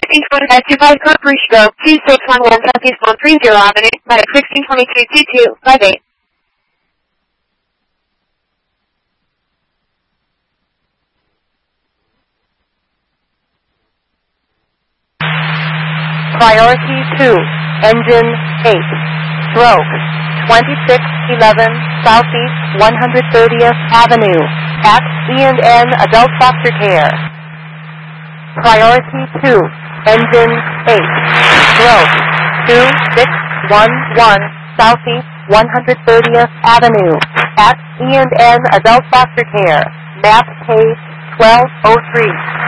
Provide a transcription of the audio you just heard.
1625 Corporation Road, 2611 Southeast 130 Avenue, medic 1622-2258. Priority 2, engine 8, stroke, 2611 Southeast 130th Avenue, at E&N Adult Foster Care. Priority 2, engine 8, stroke, 2611 Southeast 130th Avenue, at E&N Adult Foster Care, map case 1203.